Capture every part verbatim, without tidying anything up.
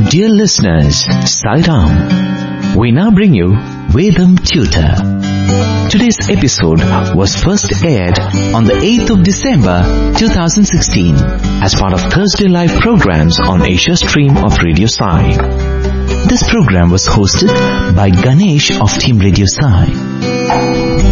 Dear listeners, Sai Ram. We now bring you Vedam Tutor. Today's episode was first aired on the eighth of December twenty sixteen as part of Thursday Live programs on Asia Stream of Radio Sai. This program was hosted by Ganesh of Team Radio Sai.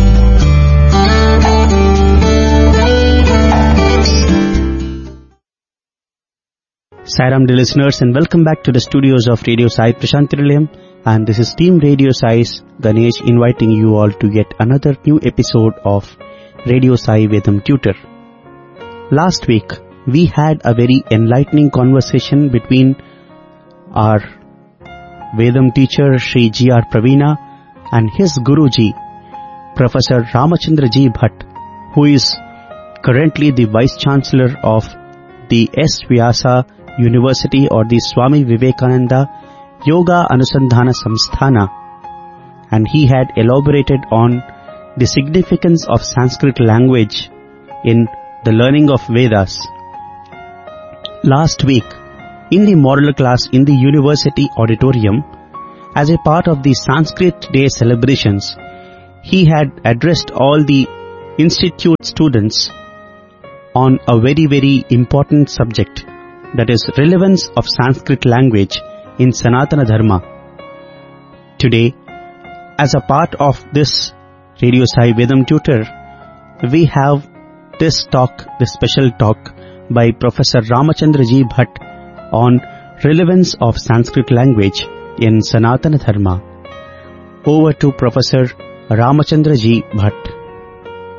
Sairam, dear listeners, and welcome back to the studios of Radio Sai Prashantilayam, and this is Team Radio Sai's Ganesh inviting you all to yet another new episode of Radio Sai Vedam Tutor. Last week, we had a very enlightening conversation between our Vedam teacher Shri G R Praveena and his Guruji, Professor Ramachandra Ji Bhatt, who is currently the Vice Chancellor of the S. Vyasa University or the Swami Vivekananda Yoga Anusandhana Samsthana, and he had elaborated on the significance of Sanskrit language in the learning of Vedas. Last week, in the moral class in the university auditorium, as a part of the Sanskrit Day celebrations, he had addressed all the institute students on a very very important subject, that is relevance of Sanskrit language in Sanatana Dharma. Today, as a part of this Radio Sai Vedam Tutor, we have this talk, this special talk by Professor Ramachandra Ji Bhatt on relevance of Sanskrit language in Sanatana Dharma. Over to Professor Ramachandra Ji Bhatt.